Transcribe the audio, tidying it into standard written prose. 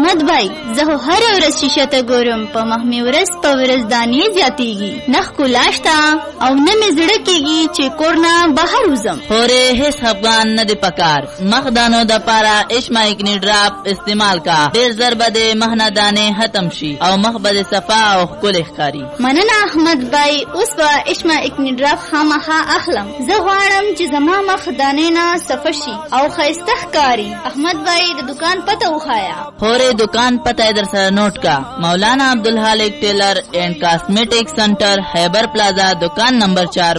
احمد بھائی زه هر ورځ شیشه ته ګورم، په مخ مې ورځ په ورځ دانې زیاتیږي، نه ښکلا شته او نه مې زړه کېږي چې کور نه بهر وځم. خورې هیڅ خفګان نه دی پکار، مخ دانو د پاره اشما اکنی ډراپ استعمال کا، ډېر زر به د مخ نه دانې ختم شي او مخ به صفا او ښکلی ښکاري. مننه احمد بھائی، اوس به اشما اکنی ډراپ خامخا اخلم. زه غواړم چې زما مخ دانې نه صفا شي او ښایسته ښکاري. احمد بھائی د دکان پته وښایا. خورې دکان پته در سره نوٹ کا، مولانا عبدالحالق ٹیلر اینڈ کاسمیٹک سنٹر، خیبر پلازا، دکان نمبر 4،